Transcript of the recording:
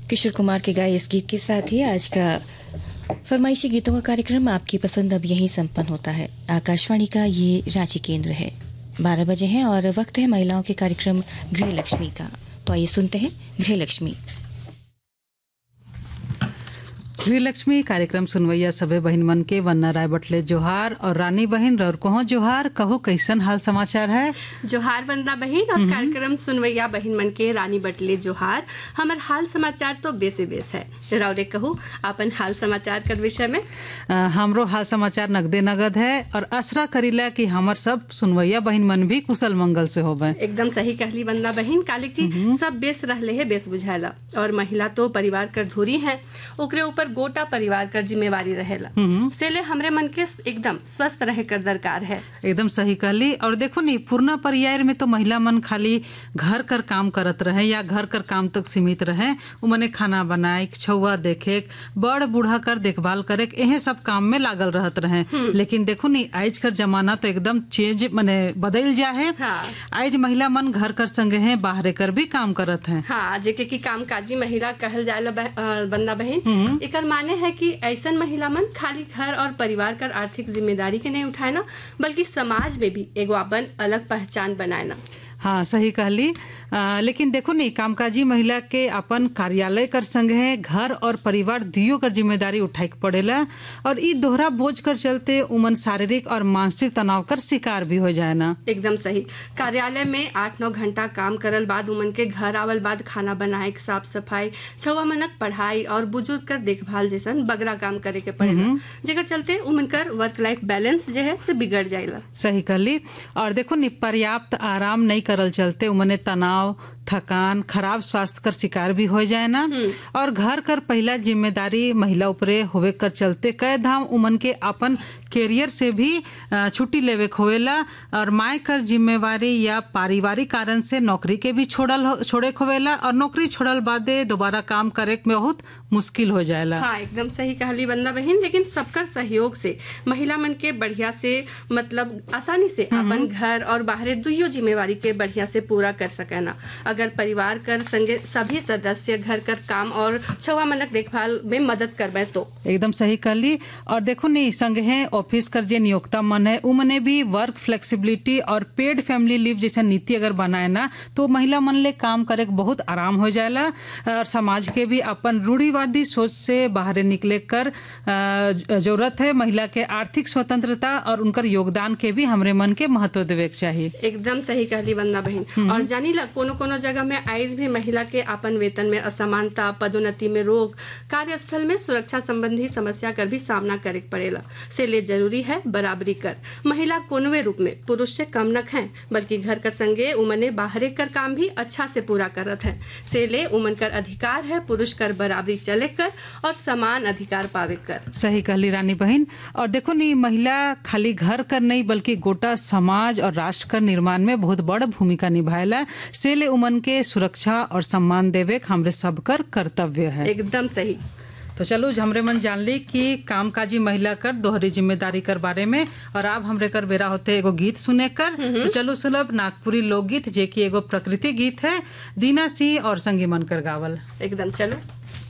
किशोर कुमार के गाए इस गीत के साथ ही आज का फरमाइशी गीतों का कार्यक्रम आपकी पसंद अब यहीं संपन्न होता है। आकाशवाणी का ये रांची केंद्र है। 12 बजे हैं और वक्त है महिलाओं के कार्यक्रम गृह लक्ष्मी का। तो आइए सुनते हैं गृह लक्ष्मी। गृह लक्ष्मी कार्यक्रम सुनवैया सबे बहिन मन के वन्ना राय बटले जोहार और रानी बहन रौर कोहो जोहार। कहो कैसन हाल समाचार है? जोहार वंदना बहन और कार्यक्रम सुनवैया बहन मन के रानी बटले जोहार। हमर हाल समाचार तो बेसे बेस है। रौरे कहू अपन हाल समाचार कर विषय में। हमरो हाल समाचार नगदे नगद है और आसरा करीला कि हमर सब सुनवैया बहन मन भी कुशल मंगल से होबे। एकदम सही कहली वंदना बहन। काले की सब बेस रहले है बेस बुझाला और महिला तो परिवार कर धुरी है, ओकरे ऊपर गोटा परिवार कर जिम्मेवारी रहेला। सेले हमरे मन के एकदम स्वस्थ रहे कर दरकार है। एकदम सही कहली। और देखो नी पूर्णा परिवार में तो महिला मन खाली घर कर काम करत रहे या घर कर काम तक सीमित रहे। उमने खाना बनाए, छुआ देखे, बड़ बूढ़ा कर देखभाल करे, यही सब काम में लागल रहत रहे। लेकिन देखो नी आज कर जमाना तो एकदम चेंज माने बदल जा है। आज महिला मन घर कर संगे है बाहरे कर भी काम करत है। हाँ, जेके की कामकाजी महिला कहल जाए बंदा बहन। एकर माने है कि ऐसन महिला मन खाली घर और परिवार कर आर्थिक जिम्मेदारी के नहीं उठाए ना, बल्कि समाज में भी एगो अपन अलग पहचान बनाए ना। हाँ सही कहली। लेकिन देखो नहीं कामकाजी महिला के अपन कार्यालय कर संग है घर और परिवार दियो कर जिम्मेदारी उठाए के पड़ेला और ई दोहरा बोझ कर चलते उमन शारीरिक और मानसिक तनाव कर शिकार भी हो जाए ना। एकदम सही। कार्यालय में 8-9 घंटा काम करल बाद उमन के घर आवल बाद खाना बनाए, साफ सफाई, छुआ मनक पढ़ाई और बुजुर्ग कर देखभाल जैसन बगरा काम करे के पड़ेला, जेकर चलते उमन कर वर्क लाइफ बैलेंस जे है से बिगड़ जाएला। सही कहली। और देखो नि पर्याप्त आराम नहीं करल चलते उमने तनाव, थकान, खराब स्वास्थ्य कर शिकार भी हो जाए ना। और घर कर पहला जिम्मेदारी महिला ऊपरे होवे कर चलते कई धाम उमन के अपन कैरियर से भी छुट्टी लेवे होवेला और माय कर जिम्मेवारी या पारिवारिक कारण से नौकरी के भी छोड़े होवेला और नौकरी छोड़ल बादे दोबारा काम करे में बहुत मुश्किल हो जाएला। हाँ एकदम सही कहली बंदा बहन। लेकिन सबकर सहयोग से महिला मन के बढ़िया से मतलब आसानी से अपन घर और बाहरे दुइयो जिम्मेवारी के बढ़िया से पूरा कर सके ना, अगर परिवार कर संगे सभी सदस्य घर कर काम और छुआ मनक देखभाल में मदद करबे तो। एकदम सही कहली। और देखो नहीं संग है ऑफिस कर जे नियोक्ता मन है उमने भी वर्क फ्लेक्सिबिलिटी और पेड फैमिली लीव जैसा नीति अगर बनाए ना तो महिला मन ले काम करे बहुत आराम हो जाएला और समाज के भी अपन रूढ़िवादी सोच से बाहर निकले कर जरूरत है। महिला के आर्थिक स्वतंत्रता और उनकर योगदान के भी हमरे मन के महत्व देवे के चाहिए। एकदम सही कहली बंदा बहन। और जानी ला कोनो जगह में आज भी महिला के अपन वेतन में असमानता, पदोन्नति में रोक, कार्यस्थल में सुरक्षा संबंधी समस्या कर भी सामना करे पड़ेला। से ले जरूरी है बराबरी कर। महिला कोनवे रूप में पुरुष से कम नख है, बल्कि घर कर संगे उमने बाहरे कर काम भी अच्छा से पूरा करत है। से ले उमन कर अधिकार है पुरुष कर बराबरी चले कर और समान अधिकार पावे कर। सही कहली रानी बहन। और देखो नहीं महिला खाली घर कर नहीं बल्कि गोटा समाज और राष्ट्र कर निर्माण में बहुत बड़ भूमिका निभाएला। से ले उमन के सुरक्षा और सम्मान देवे हमरे सब कर कर्तव्य है। एकदम सही। तो चलो हमरे मन जान ली कि कामकाजी महिला कर दोहरी जिम्मेदारी कर बारे में। और अब हमरे कर बेरा होते एगो गीत सुने कर। तो चलो सुलभ नागपुरी लोकगीत जे की एगो प्रकृति गीत है, दीना सिंह और संगी मन कर गावल। एकदम चलो।